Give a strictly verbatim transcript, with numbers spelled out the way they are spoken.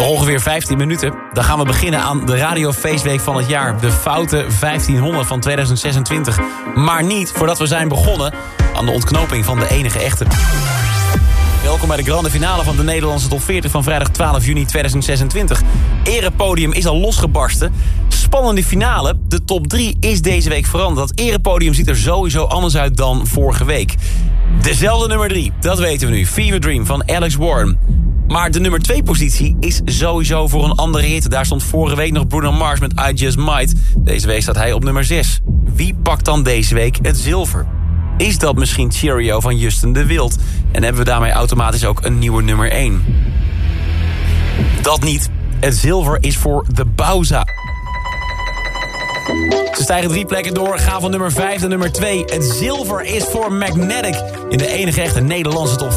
ongeveer vijftien minuten. Dan gaan we beginnen aan de Radio Feestweek van het jaar. De Foute vijftienhonderd van tweeduizend zesentwintig. Maar niet voordat we zijn begonnen aan de ontknoping van de enige echte. Welkom bij de grande finale van de Nederlandse top veertig van vrijdag twaalf juni tweeduizend zesentwintig. Erepodium is al losgebarsten. Spannende finale. De top drie is deze week veranderd. Dat erepodium ziet er sowieso anders uit dan vorige week. Dezelfde nummer drie, dat weten we nu. Fever Dream van Alex Warren. Maar de nummer twee positie is sowieso voor een andere hit. Daar stond vorige week nog Bruno Mars met I Just Might. Deze week staat hij op nummer zes. Wie pakt dan deze week het zilver? Is dat misschien Cheerio van Justin de Wild? En hebben we daarmee automatisch ook een nieuwe nummer één? Dat niet. Het zilver is voor de Bauza. Ze stijgen drie plekken door, gaan van nummer vijf naar nummer twee. Het zilver is voor Magnetic in de enige echte Nederlandse top